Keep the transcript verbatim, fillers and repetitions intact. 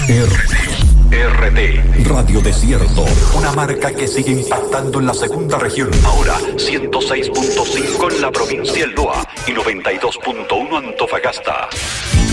R T Radio Desierto, una marca que sigue impactando en la segunda región. Ahora ciento seis punto cinco en la provincia del Loa y noventa y dos punto uno Antofagasta.